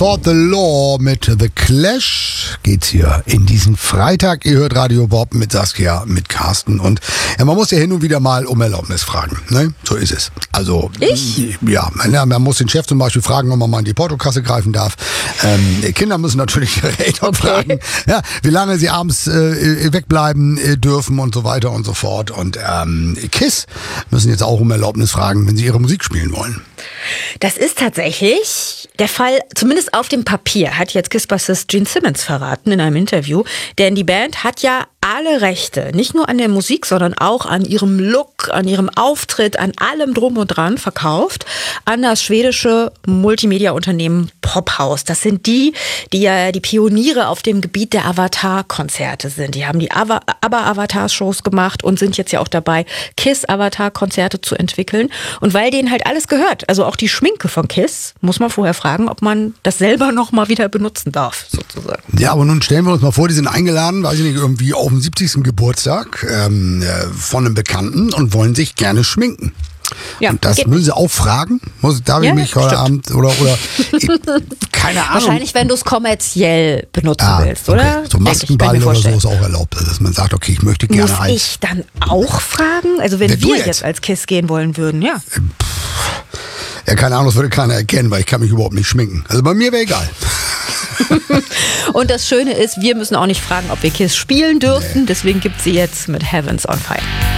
Fought the Law mit The Clash geht's hier in diesen Freitag. Ihr hört Radio Bob mit Saskia, mit Carsten und man muss ja hin und wieder mal um Erlaubnis fragen. Ne? So ist es. Also, ja, man muss den Chef zum Beispiel fragen, ob man mal in die Portokasse greifen darf. Kinder müssen natürlich ihre Eltern fragen, ja, wie lange sie abends wegbleiben dürfen und so weiter und so fort. Und KISS müssen jetzt auch um Erlaubnis fragen, wenn sie ihre Musik spielen wollen. Das ist tatsächlich der Fall, zumindest auf dem Papier, hat jetzt KISS-Bassist Gene Simmons verraten in einem Interview. Denn die Band hat ja alle Rechte, nicht nur an der Musik, sondern auch an ihrem Look, an ihrem Auftritt, an allem drum und dran verkauft an das schwedische Multimedia-Unternehmen Pophaus. Das sind die ja die Pioniere auf dem Gebiet der Avatar-Konzerte sind. Die haben die ABBA-Avatar-Shows gemacht und sind jetzt ja auch dabei, KISS-Avatar-Konzerte zu entwickeln. Und weil denen halt alles gehört, also auch die Schminke von KISS, muss man vorher fragen, ob man das selber noch mal wieder benutzen darf, sozusagen. Ja, aber nun stellen wir uns mal vor, die sind eingeladen, weiß ich nicht, irgendwie auf dem 70. Geburtstag von einem Bekannten und wollen sich gerne schminken. Ja, und das müssen sie auch fragen. Darf ich mich heute Abend oder keine Ahnung. Wahrscheinlich, wenn du es kommerziell benutzen willst, oder? Okay. So Maskenball oder so ist auch erlaubt, dass man sagt, okay, ich möchte gerne Muss ich dann auch fragen? Also wenn wir jetzt als KISS gehen wollen würden, ja. Ja, keine Ahnung, das würde keiner erkennen, weil ich kann mich überhaupt nicht schminken. Also bei mir wäre egal. Und das Schöne ist, wir müssen auch nicht fragen, ob wir KISS spielen dürfen. Nee. Deswegen gibt sie jetzt mit Heavens on Fire.